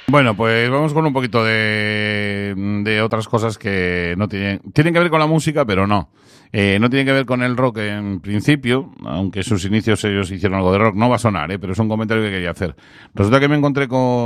Bueno, pues vamos con un poquito de otras cosas que no tienen que ver con la música, pero no. No tienen que ver con el rock en principio, aunque en sus inicios ellos hicieron algo de rock. No va a sonar, pero es un comentario que quería hacer. Resulta que me encontré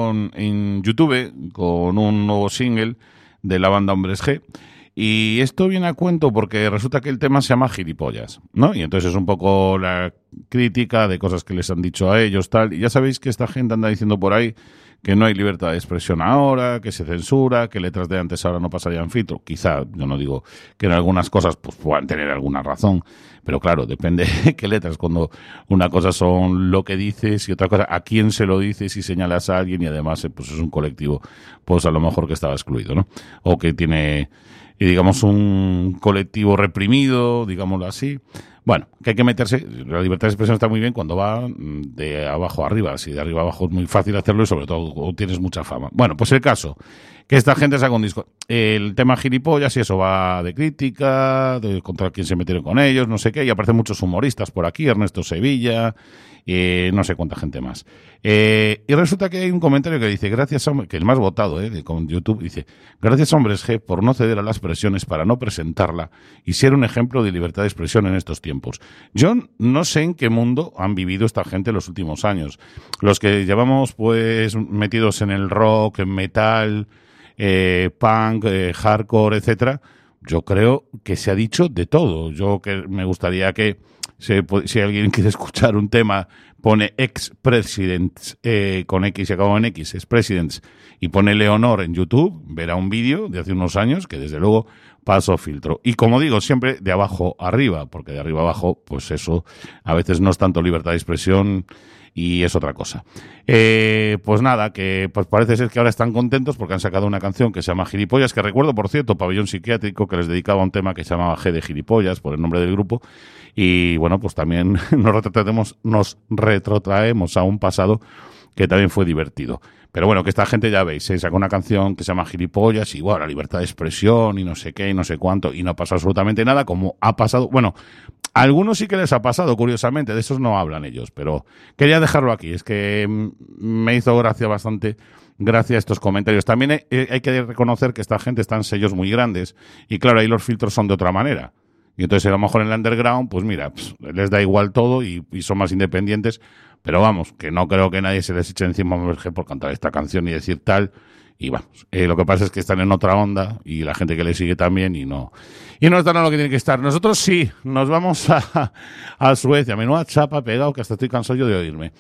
en YouTube con un nuevo single de la banda Hombres G. Y esto viene a cuento porque resulta que el tema se llama Gilipollas, ¿no? Y entonces es un poco la crítica de cosas que les han dicho a ellos, tal. Y ya sabéis que esta gente anda diciendo por ahí que no hay libertad de expresión ahora, que se censura, que letras de antes ahora no pasarían filtro. Quizá, yo no digo que en algunas cosas pues puedan tener alguna razón, pero claro, depende de qué letras. Cuando una cosa son lo que dices y otra cosa a quién se lo dices y señalas a alguien y además pues es un colectivo, pues a lo mejor que estaba excluido, ¿no? O que tiene, digamos, un colectivo reprimido, digámoslo así. Bueno, que hay que meterse, la libertad de expresión está muy bien cuando va de abajo a arriba, si de arriba a abajo es muy fácil hacerlo y sobre todo tienes mucha fama. Bueno, pues el caso, que esta gente saca un disco, el tema Gilipollas y eso va de crítica, de contra quién se metieron con ellos, no sé qué, y aparecen muchos humoristas por aquí, Ernesto Sevilla, no sé cuánta gente más. Y resulta que hay un comentario que dice, gracias, que el más votado, con YouTube, dice, gracias Hombres G por no ceder a las presiones para no presentarla y ser un ejemplo de libertad de expresión en estos tiempos. Yo no sé en qué mundo han vivido esta gente en los últimos años. Los que llevamos pues metidos en el rock, en metal, punk, hardcore, etcétera, yo creo que se ha dicho de todo. Yo que me gustaría que si alguien quiere escuchar un tema, pone ex-presidents con X y acaba en X, ex-presidents, y pone Leonor en YouTube, verá un vídeo de hace unos años que desde luego pasó filtro. Y como digo, siempre de abajo arriba, porque de arriba abajo, pues eso a veces no es tanto libertad de expresión y es otra cosa. Pues nada, que pues parece ser que ahora están contentos porque han sacado una canción que se llama Gilipollas, que recuerdo, por cierto, Pabellón Psiquiátrico, que les dedicaba un tema que se llamaba G de Gilipollas, por el nombre del grupo. Y bueno, pues también nos retrotraemos a un pasado que también fue divertido. Pero bueno, que esta gente, ya veis, sacó una canción que se llama Gilipollas y bueno, la libertad de expresión y no sé qué y no sé cuánto, y no pasó absolutamente nada, como ha pasado. Bueno, a algunos sí que les ha pasado, curiosamente, de esos no hablan ellos, pero quería dejarlo aquí, es que me hizo bastante gracia estos comentarios. También hay que reconocer que esta gente está en sellos muy grandes y claro, ahí los filtros son de otra manera. Y entonces a lo mejor en el underground, pues mira, les da igual todo y son más independientes, pero vamos, que no creo que nadie se les eche encima por cantar esta canción y decir tal. Y vamos, lo que pasa es que están en otra onda y la gente que le sigue también y no están en lo que tiene que estar. Nosotros sí, nos vamos a Suecia. Menuda chapa pegado que hasta estoy cansado yo de oírme.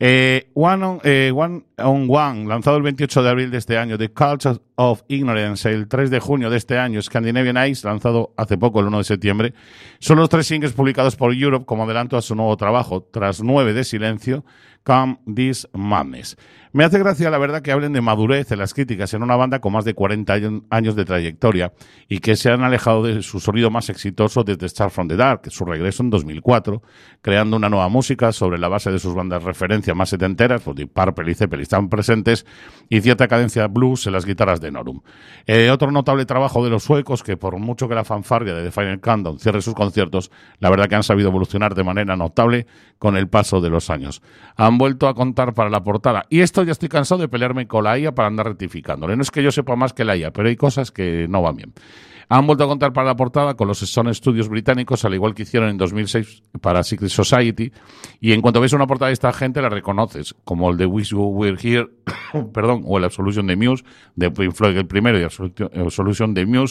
One on One, lanzado el 28 de abril de este año. The Culture of Ignorance, el 3 de junio de este año. Scandinavian Ice, lanzado hace poco, el 1 de septiembre. Son los 3 singles publicados por Europe como adelanto a su nuevo trabajo. Tras 9 de silencio, Come This Madness. Me hace gracia, la verdad, que hablen de madurez en las críticas en una banda con más de 40 años de trayectoria y que se han alejado de su sonido más exitoso desde Start From The Dark, su regreso en 2004, creando una nueva música sobre la base de sus bandas de referencia más setenteras, pues Deep Purple y Zeppelin están presentes, y cierta cadencia blues en las guitarras de Norum. Otro notable trabajo de los suecos, que por mucho que la fanfarria de The Final Countdown cierre sus conciertos, la verdad que han sabido evolucionar de manera notable con el paso de los años. Han vuelto a contar para la portada, y esto ya estoy cansado de pelearme con la IA para andar rectificándole. No es que yo sepa más que la IA, pero hay cosas que no van bien. Han vuelto a contar para la portada con los Stone Studios británicos, al igual que hicieron en 2006 para Secret Society, y en cuanto ves una portada de esta gente la reconoces, como el de Wish You Were Here, perdón, o el Absolution de Muse, de Pink Floyd el primero, y Absolution de Muse,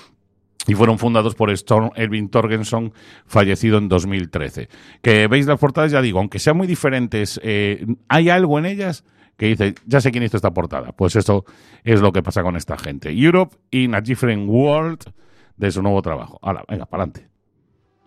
y fueron fundados por Storm Elvin Torgerson, fallecido en 2013. Que veis las portadas, ya digo, aunque sean muy diferentes, hay algo en ellas que dice, ya sé quién hizo esta portada. Pues eso es lo que pasa con esta gente. Europe in a Different World, de su nuevo trabajo. Hala, venga, para adelante.